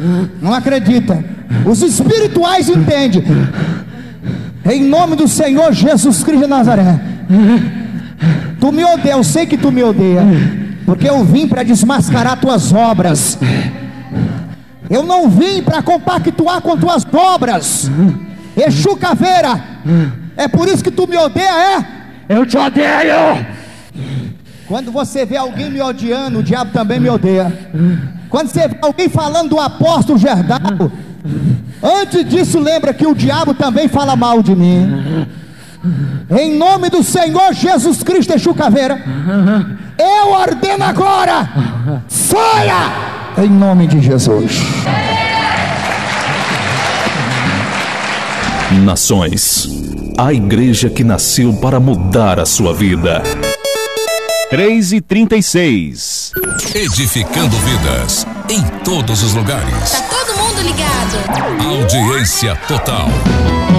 Não acredita. Os espirituais entendem. Em nome do Senhor Jesus Cristo de Nazaré. Tu me odeia, eu sei que tu me odeia, porque eu vim para desmascarar tuas obras. Eu não vim para compactuar com tuas obras. Exu Caveira, é por isso que tu me odeia, é? Eu te odeio. Quando você vê alguém me odiando, o diabo também me odeia. Quando você vê alguém falando do apóstolo Gerdau, antes disso lembra que o diabo também fala mal de mim. Em nome do Senhor Jesus Cristo, Exu Caveira, eu ordeno agora, saia! Em nome de Jesus. Nações, a igreja que nasceu para mudar a sua vida. 3h36. Edificando vidas em todos os lugares. Tá todo mundo ligado. Audiência total.